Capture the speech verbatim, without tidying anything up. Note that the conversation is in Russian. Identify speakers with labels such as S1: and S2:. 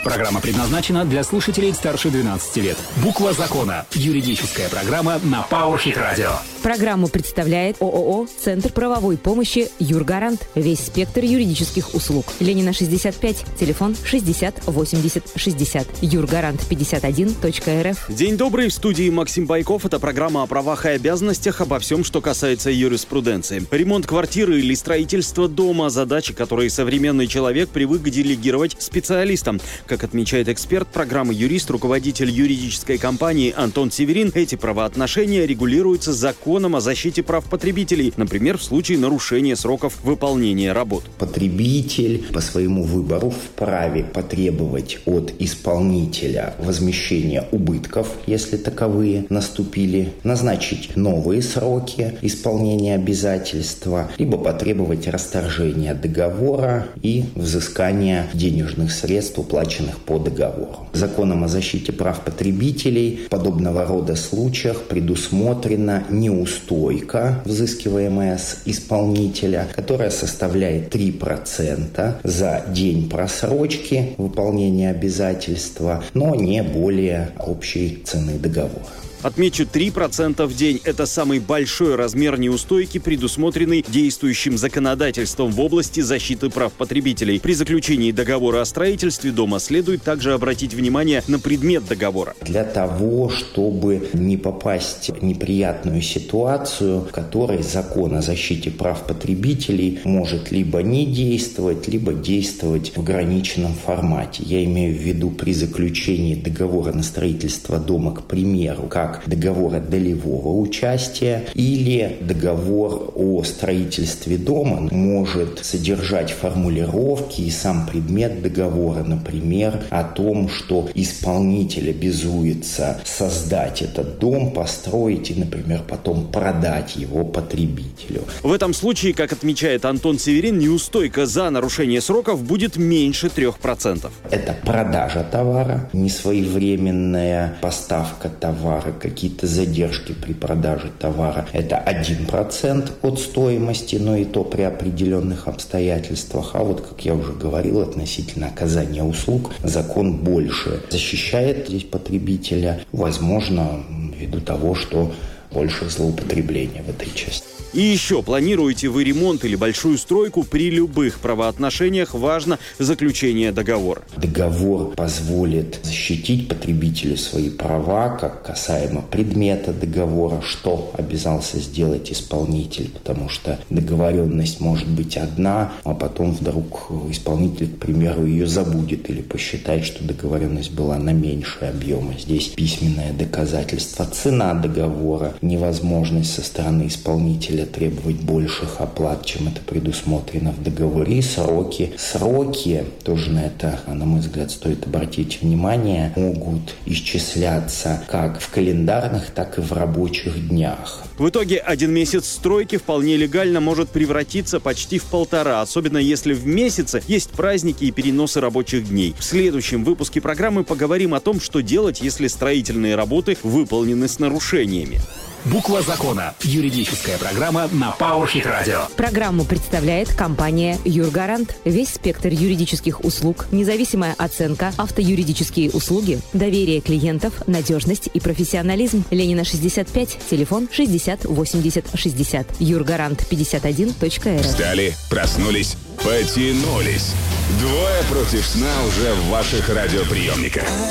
S1: Программа предназначена для слушателей старше двенадцати лет. Буква закона. Юридическая программа на PowerHit Radio.
S2: Программу представляет ООО «Центр правовой помощи Юргарант». Весь спектр юридических услуг. Ленина, шестьдесят пять, телефон шестьдесят восемьдесят шестьдесят. Юргарант пятьдесят один точка эр эф.
S3: День добрый, в студии Максим Байков. Это программа о правах и обязанностях, обо всем, что касается юриспруденции. Ремонт квартиры или строительство дома – задачи, которые современный человек привык делегировать специалистам. Как отмечает эксперт программы «Юрист», руководитель юридической компании Антон Северин, эти правоотношения регулируются законом о защите прав потребителей, например, в случае нарушения сроков выполнения работ.
S4: Потребитель по своему выбору вправе потребовать от исполнителя возмещения убытков, если таковые наступили, назначить новые сроки исполнения обязательства, либо потребовать расторжения договора и взыскания денежных средств, уплаченных по договору. Законом о защите прав потребителей в подобного рода случаях предусмотрена неустойка, взыскиваемая с исполнителя, которая составляет три процента за день просрочки выполнения обязательства, но не более общей цены договора.
S3: Отмечу, три процента в день – это самый большой размер неустойки, предусмотренный действующим законодательством в области защиты прав потребителей. При заключении договора о строительстве дома следует также обратить внимание на предмет договора.
S4: Для того, чтобы не попасть в неприятную ситуацию, в которой закон о защите прав потребителей может либо не действовать, либо действовать в ограниченном формате. Я имею в виду при заключении договора на строительство дома, к примеру, как договора долевого участия или договор о строительстве дома может содержать формулировки и сам предмет договора, например, о том, что исполнитель обязуется создать этот дом, построить и, например, потом продать его потребителю.
S3: В этом случае, как отмечает Антон Северин, неустойка за нарушение сроков будет меньше трех процентов.
S4: Это продажа товара, несвоевременная поставка товара, какие-то задержки при продаже товара. Это один процент от стоимости, но и то при определенных обстоятельствах. А вот, как я уже говорил, относительно оказания услуг, закон больше защищает здесь потребителя, возможно, ввиду того, что больше злоупотребления в этой части.
S3: И еще, планируете вы ремонт или большую стройку, при любых правоотношениях важно заключение договора.
S4: Договор позволит защитить потребителю свои права, как касаемо предмета договора, что обязался сделать исполнитель, потому что договоренность может быть одна, а потом вдруг исполнитель, к примеру, ее забудет или посчитает, что договоренность была на меньший объем. Здесь письменное доказательство, цена договора, невозможность со стороны исполнителя требовать больших оплат, чем это предусмотрено в договоре, и сроки. Сроки, тоже на это, на мой взгляд, стоит обратить внимание, могут исчисляться как в календарных, так и в рабочих днях.
S3: В итоге один месяц стройки вполне легально может превратиться почти в полтора, особенно если в месяце есть праздники и переносы рабочих дней. В следующем выпуске программы поговорим о том, что делать, если строительные работы выполнены с нарушениями.
S1: Буква закона. Юридическая программа на PowerHit Radio.
S2: Программу представляет компания «Юргарант». Весь спектр юридических услуг, независимая оценка, автоюридические услуги, доверие клиентов, надежность и профессионализм. Ленина, шестьдесят пять, телефон шестьдесят восемьдесят шестьдесят. Юргарант пятьдесят один точка эр эф.
S5: Встали, проснулись, потянулись. Двое против сна уже в ваших радиоприемниках.